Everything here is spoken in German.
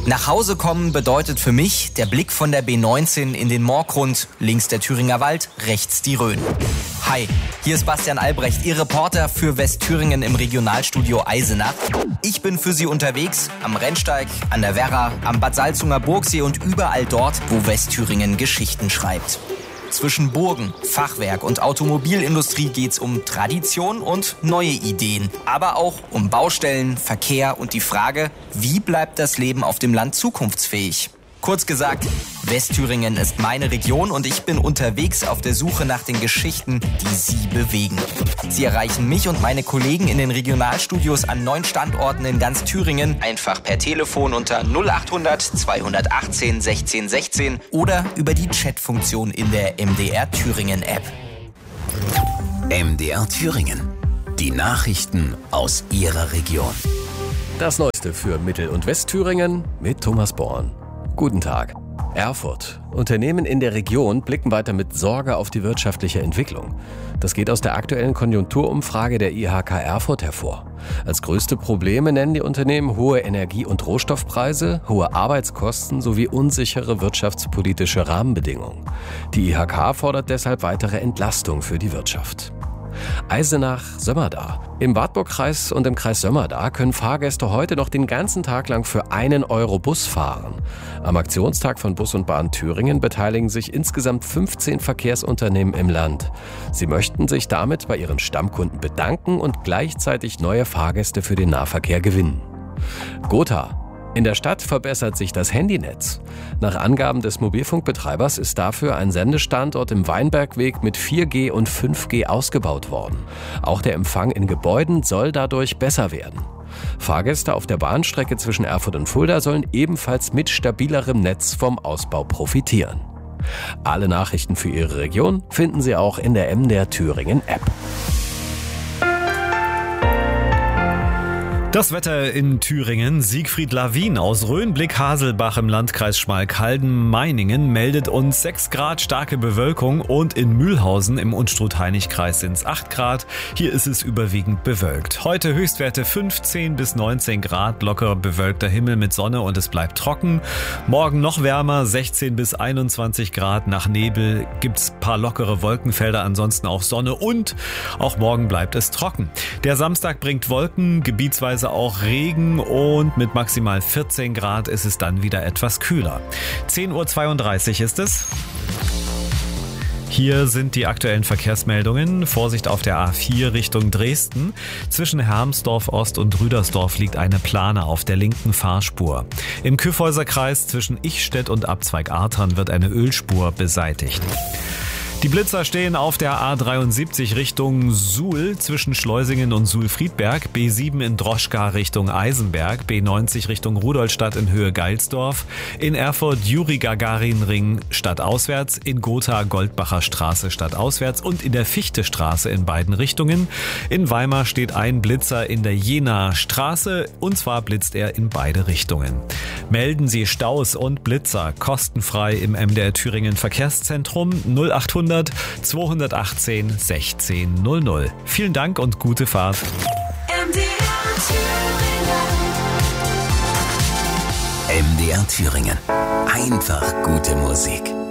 Nach Hause kommen bedeutet für mich der Blick von der B19 in den Moorgrund, links der Thüringer Wald, rechts die Rhön. Hi, hier ist Bastian Albrecht, Ihr Reporter für Westthüringen im Regionalstudio Eisenach. Ich bin für Sie unterwegs am Rennsteig, an der Werra, am Bad Salzunger Burgsee und überall dort, wo Westthüringen Geschichten schreibt. Zwischen Burgen, Fachwerk und Automobilindustrie geht's um Tradition und neue Ideen. Aber auch um Baustellen, Verkehr und die Frage, wie bleibt das Leben auf dem Land zukunftsfähig? Kurz gesagt, Westthüringen ist meine Region und ich bin unterwegs auf der Suche nach den Geschichten, die Sie bewegen. Sie erreichen mich und meine Kollegen in den Regionalstudios an 9 Standorten in ganz Thüringen, einfach per Telefon unter 0800 218 16 16 oder über die Chatfunktion in der MDR Thüringen App. MDR Thüringen. Die Nachrichten aus Ihrer Region. Das Neueste für Mittel- und Westthüringen mit Thomas Born. Guten Tag. Erfurt. Unternehmen in der Region blicken weiter mit Sorge auf die wirtschaftliche Entwicklung. Das geht aus der aktuellen Konjunkturumfrage der IHK Erfurt hervor. Als größte Probleme nennen die Unternehmen hohe Energie- und Rohstoffpreise, hohe Arbeitskosten sowie unsichere wirtschaftspolitische Rahmenbedingungen. Die IHK fordert deshalb weitere Entlastung für die Wirtschaft. Eisenach-Sömmerda. Im Wartburgkreis und im Kreis Sömmerda können Fahrgäste heute noch den ganzen Tag lang für 1 Euro Bus fahren. Am Aktionstag von Bus und Bahn Thüringen beteiligen sich insgesamt 15 Verkehrsunternehmen im Land. Sie möchten sich damit bei ihren Stammkunden bedanken und gleichzeitig neue Fahrgäste für den Nahverkehr gewinnen. Gotha. In der Stadt verbessert sich das Handynetz. Nach Angaben des Mobilfunkbetreibers ist dafür ein Sendestandort im Weinbergweg mit 4G und 5G ausgebaut worden. Auch der Empfang in Gebäuden soll dadurch besser werden. Fahrgäste auf der Bahnstrecke zwischen Erfurt und Fulda sollen ebenfalls mit stabilerem Netz vom Ausbau profitieren. Alle Nachrichten für Ihre Region finden Sie auch in der MDR Thüringen App. Das Wetter in Thüringen. Siegfried Lawin aus Rhönblick-Haselbach im Landkreis Schmalkalden-Meiningen meldet uns 6 Grad starke Bewölkung und in Mühlhausen im Unstrut-Hainich-Kreis sind es 8 Grad. Hier ist es überwiegend bewölkt. Heute Höchstwerte 15 bis 19 Grad, locker bewölkter Himmel mit Sonne und es bleibt trocken. Morgen noch wärmer, 16 bis 21 Grad. Nach Nebel gibt's ein paar lockere Wolkenfelder, ansonsten auch Sonne und auch morgen bleibt es trocken. Der Samstag bringt Wolken, gebietsweise auch Regen und mit maximal 14 Grad ist es dann wieder etwas kühler. 10:32 Uhr ist es. Hier sind die aktuellen Verkehrsmeldungen. Vorsicht auf der A4 Richtung Dresden. Zwischen Hermsdorf Ost und Rüdersdorf liegt eine Plane auf der linken Fahrspur. Im Kyffhäuser Kreis zwischen Ichstedt und Abzweig Artern wird eine Ölspur beseitigt. Die Blitzer stehen auf der A73 Richtung Suhl zwischen Schleusingen und Suhl-Friedberg, B7 in Droschka Richtung Eisenberg, B90 Richtung Rudolstadt in Höhe Geilsdorf, in Erfurt Juri-Gagarin-Ring stadtauswärts, in Gotha Goldbacher Straße stadtauswärts und in der Fichtestraße in beiden Richtungen. In Weimar steht ein Blitzer in der Jenaer Straße und zwar blitzt er in beide Richtungen. Melden Sie Staus und Blitzer kostenfrei im MDR Thüringen Verkehrszentrum 0800 218 1600. Vielen Dank und gute Fahrt. MDR Thüringen. Einfach gute Musik.